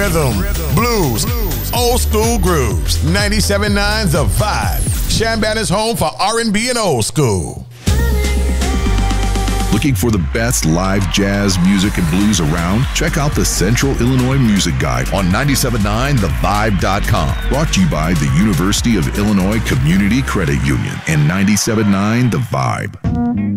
Rhythm, blues, old school grooves. 97.9 The Vibe. Shanban is home for R&B and old school. Looking for the best live jazz music and blues around? Check out the Central Illinois Music Guide on 979thevibe.com. Brought to you by the University of Illinois Community Credit Union and 97.9 The Vibe.